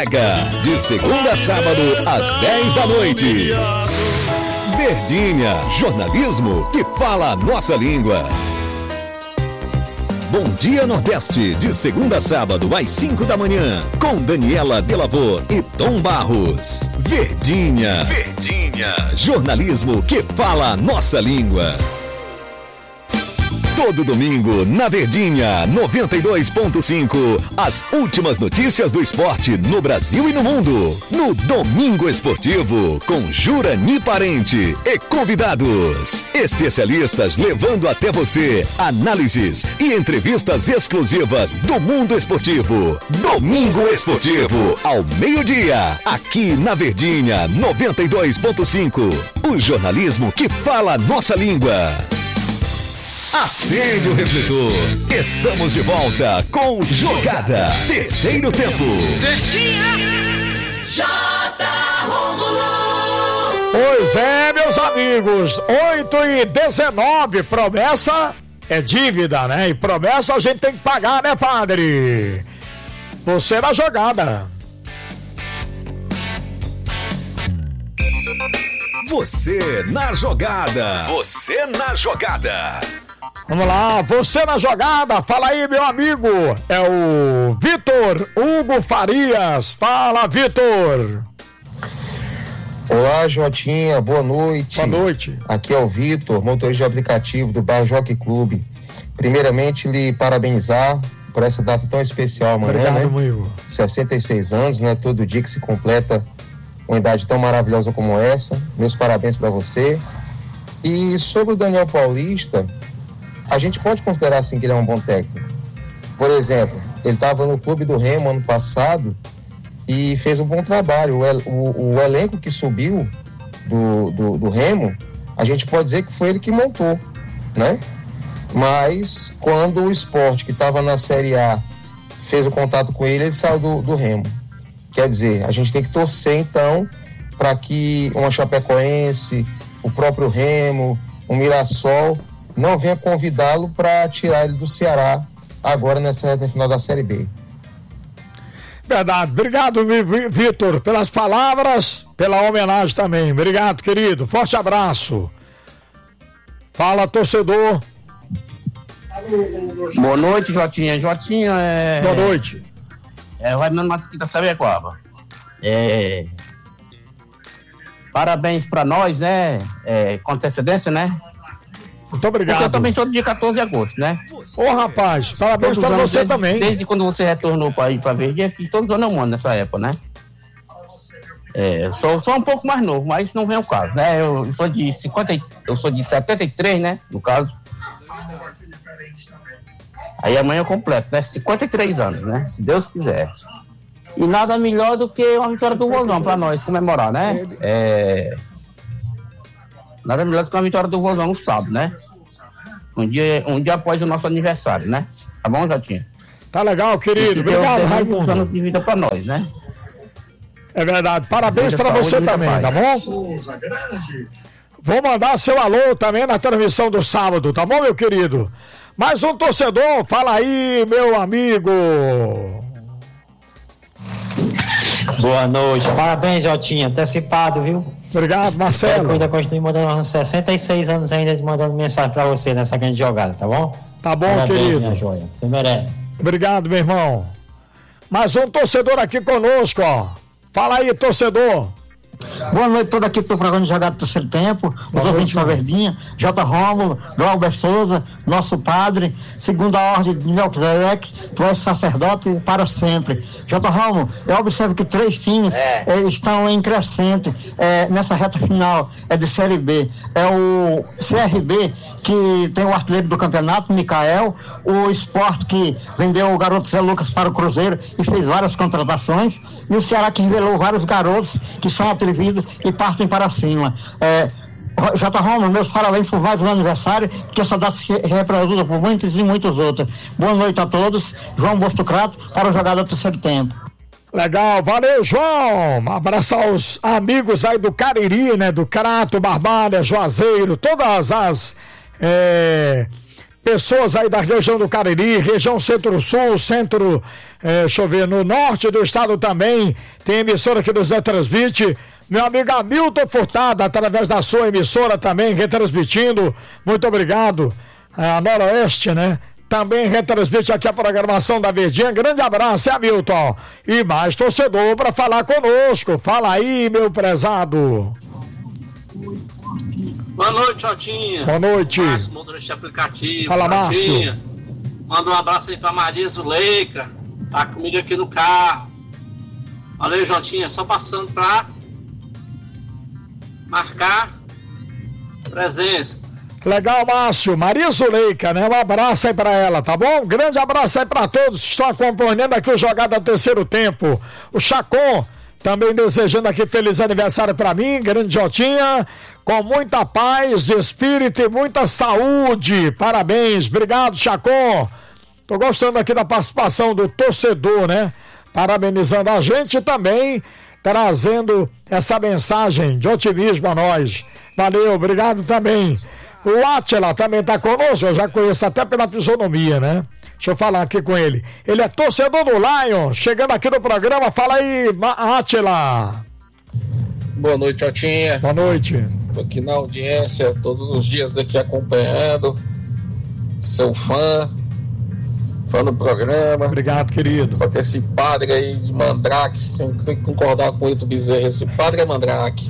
entrega. De segunda a sábado, às 10 da noite. Verdinha, jornalismo que fala a nossa língua. Bom Dia Nordeste, de segunda a sábado, às 5 da manhã, com Daniela Delavô e Tom Barros. Verdinha, jornalismo que fala a nossa língua. Todo domingo, na Verdinha 92.5, as últimas notícias do esporte no Brasil e no mundo. No Domingo Esportivo, com Jurani Parente e convidados. Especialistas levando até você análises e entrevistas exclusivas do mundo esportivo. Domingo Esportivo, ao meio-dia, aqui na Verdinha 92.5. O jornalismo que fala a nossa língua. Acende o refletor. Estamos de volta com Jogada. Terceiro tempo. Verdinha. J. Rômulo. Pois é, meus amigos. 8h19. Promessa é dívida, né? E promessa a gente tem que pagar, né, padre? Você na jogada. Você na jogada. Você na jogada. Vamos lá, você na jogada, fala aí, meu amigo, é o Vitor Hugo Farias. Fala, Vitor. Olá, Jotinha, boa noite. Boa noite. Aqui é o Vitor, motorista de aplicativo do Bar Jockey Clube. Primeiramente, lhe parabenizar por essa data tão especial amanhã, obrigado, né? amigo. 66 anos, não é todo dia que se completa uma idade tão maravilhosa como essa. Meus parabéns para você. E sobre o Daniel Paulista, a gente pode considerar assim que ele é um bom técnico. Por exemplo, ele estava no Clube do Remo ano passado e fez um bom trabalho. O elenco que subiu do Remo, a gente pode dizer que foi ele que montou, né? Mas quando o Sport, que estava na Série A, fez o contato com ele, ele saiu do Remo. Quer dizer, a gente tem que torcer então para que uma Chapecoense, o próprio Remo, o Mirassol não venha convidá-lo para tirar ele do Ceará agora nessa reta final da Série B. Verdade. Obrigado, Vitor, pelas palavras, pela homenagem também. Obrigado, querido. Forte abraço. Fala, torcedor. Boa noite, Jotinha. Boa noite. Vai me mandar aqui da Sabecoaba. Parabéns para nós, né? Com antecedência, né? Muito obrigado. Porque eu também sou do dia 14 de agosto, né? Ô, rapaz, parabéns para você também. Desde quando você retornou para ir para Verdinha, fiz todos os anos eu mando nessa época, né? Sou um pouco mais novo, mas não vem o caso, né? Eu sou de 73, né? No caso. Aí amanhã eu completo, né? 53 anos, né? Se Deus quiser. E nada melhor do que uma vitória do Vozão para nós comemorar, né? Nada melhor do que uma vitória do Vozão no sábado, né? Um dia após o nosso aniversário, né? Tá bom, Jotinha? Tá legal, querido. Obrigado, Raimundo. Anos de vida para nós, né? É verdade. Parabéns para você também, tá bom? Vou mandar seu alô também na transmissão do sábado, tá bom, meu querido? Mais um torcedor, fala aí, meu amigo. Boa noite. Parabéns, Jotinha. Antecipado, viu? Obrigado, Marcelo. Ainda continue mandando uns 66 anos ainda de mandando mensagem pra você nessa grande jogada, tá bom? Tá bom, parabéns, querido. Minha joia. Você merece. Obrigado, meu irmão. Mais um torcedor aqui conosco, ó. Fala aí, torcedor. Boa noite, todo aqui pro programa de Jogada do Terceiro Tempo, os ouvintes da Verdinha, J. Rômulo, Glauber Souza, nosso padre, segunda ordem de Melquisedeque, tu és sacerdote para sempre. J. Rômulo, eu observo que 3 times estão em crescente nessa reta final de Série B. É o CRB, que tem o artilheiro do campeonato, Micael, o Sport, que vendeu o garoto Zé Lucas para o Cruzeiro e fez várias contratações, e o Ceará, que revelou vários garotos que são atrevidos e partem para cima. J. Roma, meus parabéns por mais um aniversário, que essa data se reproduza por muitos e muitos outros. Boa noite a todos. João Bostocrato para a Jogada do Terceiro Tempo. Legal, valeu, João. Um abraço aos amigos aí do Cariri, né? Do Crato, Barbalha, Juazeiro, todas as pessoas aí da região do Cariri, região Centro-Sul, deixa eu ver, no norte do estado também, tem emissora que nos retransmite. Meu amigo Hamilton Furtado, através da sua emissora também, retransmitindo. Muito obrigado. A Noroeste, né? Também retransmite aqui a programação da Verdinha. Grande abraço, Hamilton. E mais torcedor para falar conosco. Fala aí, meu prezado. Boa noite, Jotinha. Boa noite. Márcio, motorista de aplicativo. Fala, Márcio. Manda um abraço aí pra Maria Zuleika. Tá comigo aqui no carro. Valeu, Jotinha. Só passando pra marcar presença. Legal, Márcio. Maria Zuleika, né? Um abraço aí pra ela, tá bom? Um grande abraço aí pra todos que estão acompanhando aqui o Jogada Terceiro Tempo. O Chacon também desejando aqui feliz aniversário pra mim, grande Jotinha, com muita paz, espírito e muita saúde. Parabéns, obrigado, Chacon. Tô gostando aqui da participação do torcedor, né? Parabenizando a gente e também trazendo essa mensagem de otimismo a nós. Valeu, obrigado também. O Átila também tá conosco, eu já conheço até pela fisionomia, né? Deixa eu falar aqui com ele. Ele é torcedor do Lion, chegando aqui no programa. Fala aí, Átila. Boa noite, Jotinha. Boa noite. Tô aqui na audiência, todos os dias aqui acompanhando. Seu fã do programa. Obrigado, querido. Só que esse padre aí de Mandrake, tem que concordar com o Ito Bezerra, esse padre é Mandrake.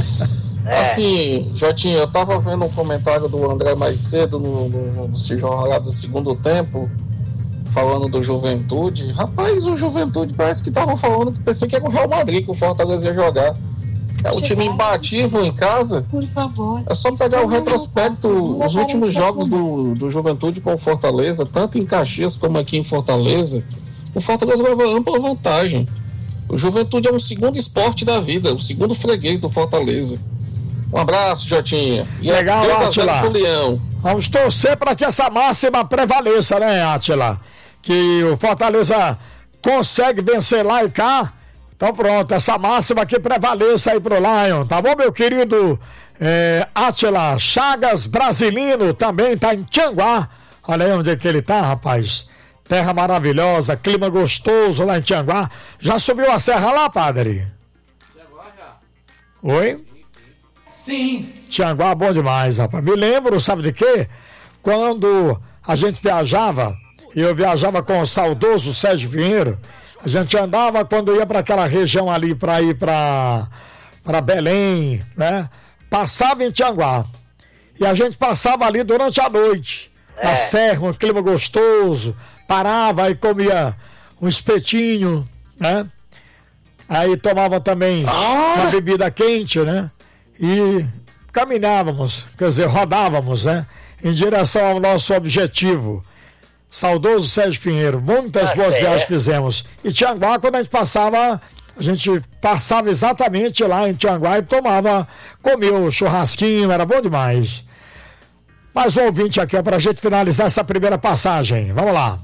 Assim, Jotinha, eu tava vendo um comentário do André mais cedo no Jornalado do segundo tempo, falando do Juventude. Rapaz, o Juventude parece que tava falando que pensei que era o Real Madrid que o Fortaleza ia jogar. É um time imbatível em casa. Por favor. É só pegar o retrospecto, os últimos jogos do Juventude com o Fortaleza, tanto em Caxias como aqui em Fortaleza. O Fortaleza leva ampla vantagem. O Juventude é um segundo esporte da vida, o segundo freguês do Fortaleza. Um abraço, Jotinha. E legal, Átila. Vamos torcer para que essa máxima prevaleça, né, Átila? Que o Fortaleza consegue vencer lá e cá. Então pronto, essa máxima que prevaleça aí pro Lion, tá bom, meu querido Átila Chagas Brasilino, também tá em Tianguá. Olha aí onde é que ele tá, rapaz. Terra maravilhosa, clima gostoso lá em Tianguá. Já subiu a serra lá, padre? Tianguá já. Oi? Sim. Tianguá, bom demais, rapaz. Me lembro, sabe de quê? Quando a gente viajava, e eu viajava com o saudoso Sérgio Pinheiro, a gente andava quando ia para aquela região ali para ir para Belém, né? Passava em Tianguá. E a gente passava ali durante a noite, na serra, um clima gostoso, parava e comia um espetinho, né? Aí tomava também uma bebida quente, né? E caminhávamos, quer dizer, rodávamos, né? Em direção ao nosso objetivo. Saudoso Sérgio Pinheiro, muitas boas viagens fizemos. E Tianguá, quando a gente passava exatamente lá em Tianguá e comia o churrasquinho, era bom demais. Mais um ouvinte aqui, pra gente finalizar essa primeira passagem. Vamos lá.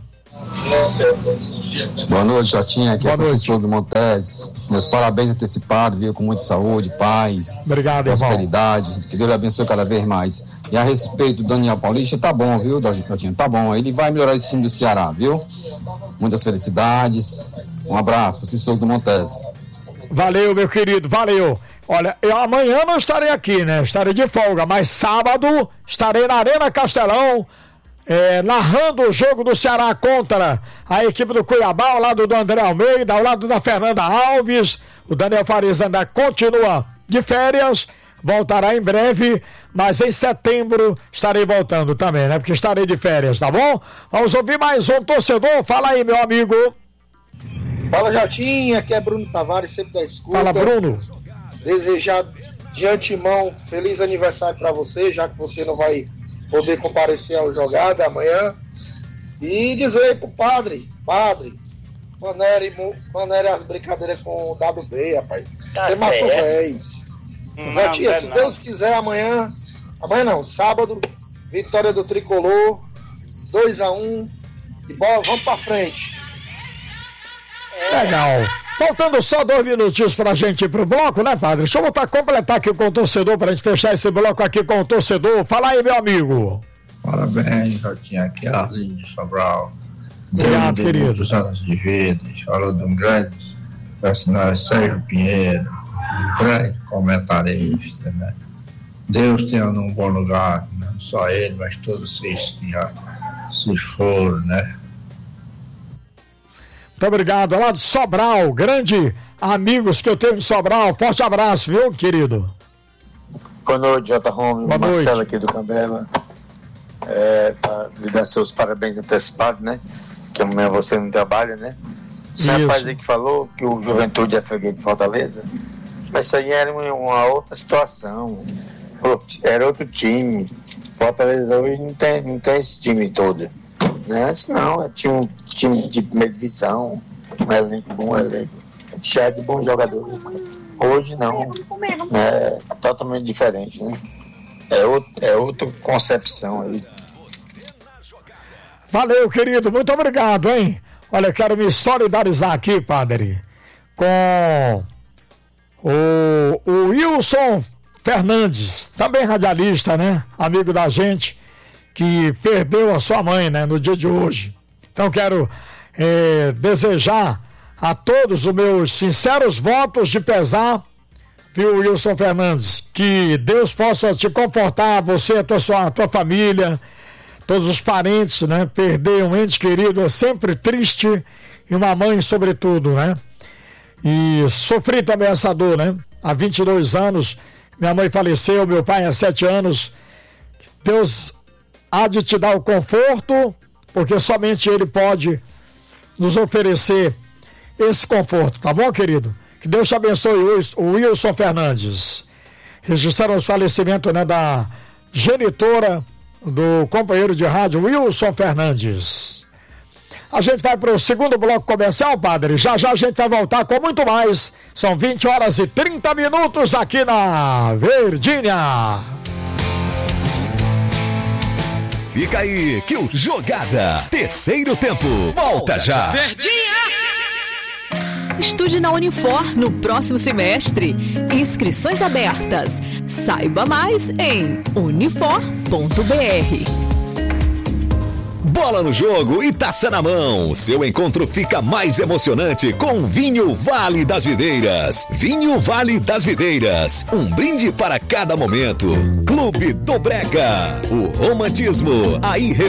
Boa noite, Jotinha, aqui é o professor do Montes. Meus parabéns antecipados, viu, com muita saúde, paz, obrigado, prosperidade, irmão. Que Deus lhe abençoe cada vez mais. E a respeito do Daniel Paulista, tá bom, viu, Jotinha, tá bom, ele vai melhorar esse time do Ceará, viu? Muitas felicidades, um abraço, professor do Montes. Valeu, meu querido, valeu. Olha, eu amanhã não estarei aqui, né, estarei de folga, mas sábado estarei na Arena Castelão, narrando o jogo do Ceará contra a equipe do Cuiabá, ao lado do André Almeida, ao lado da Fernanda Alves. O Daniel Farias ainda continua de férias, voltará em breve, mas em setembro estarei voltando também, né? Porque estarei de férias, tá bom? Vamos ouvir mais um torcedor. Fala aí, meu amigo. Fala, Jotinha, aqui é Bruno Tavares, sempre da escuta. Fala, Bruno. Desejar de antemão feliz aniversário para você, já que você não vai poder comparecer ao jogada amanhã. E dizer pro padre, manere as brincadeiras com o WB, rapaz. Você matou velho. Jotinha, se Deus quiser, amanhã não, sábado, vitória do Tricolor, 2-1, e bola, vamos pra frente. Legal. Faltando só 2 minutinhos pra gente ir pro bloco, né, padre? Deixa eu completar aqui com o torcedor pra gente fechar esse bloco aqui com o torcedor. Fala aí, meu amigo. Parabéns, Jotinha. Aqui é Arlindo de Sobral. Obrigado, querido. Muitos anos de vida. Falou de um grande personagem, Sérgio Pinheiro, um grande comentarista, né? Deus tenha num bom lugar, não só ele, mas todos vocês que já se foram, né? Muito obrigado. Lá de Sobral, grande amigos que eu tenho em Sobral. Forte abraço, viu, querido? Boa noite, J. Romulo. Boa Marcelo noite. aqui do Cambeba. Para lhe dar seus parabéns antecipados, né? Que amanhã você não trabalha, né? Esse rapaz aí que falou que o Juventude é freguês de Fortaleza, mas isso aí era uma outra situação. Era outro time. Fortaleza hoje não tem esse time todo. Né? Não, tinha um time de primeira divisão, um elenco bom, cheio de bons jogadores. Hoje não. É totalmente diferente, né? É outra concepção aí. Valeu, querido. Muito obrigado, hein? Olha, quero me solidarizar aqui, padre, com o Wilson Fernandes, também radialista, né? Amigo da gente, que perdeu a sua mãe, né? No dia de hoje. Então quero desejar a todos os meus sinceros votos de pesar, viu, Wilson Fernandes? Que Deus possa te confortar, você, a tua família, todos os parentes, né? Perder um ente querido é sempre triste, e uma mãe sobretudo, né? E sofri também essa dor, né? Há 22 anos, minha mãe faleceu, meu pai há 7 anos. Deus há de te dar o conforto, porque somente Ele pode nos oferecer esse conforto, tá bom, querido? Que Deus te abençoe, o Wilson Fernandes. Registraram o falecimento, né, da genitora do companheiro de rádio Wilson Fernandes. A gente vai para o segundo bloco comercial, padre. Já a gente vai voltar com muito mais. São 20 horas e 30 minutos aqui na Verdinha. Fica aí que o Jogada Terceiro Tempo volta já. Verdinha! Estude na Unifor no próximo semestre. Inscrições abertas. Saiba mais em unifor.br. Bola no jogo e taça na mão. Seu encontro fica mais emocionante com Vinho Vale das Videiras. Vinho Vale das Videiras. Um brinde para cada momento. Clube do Brega. O romantismo, a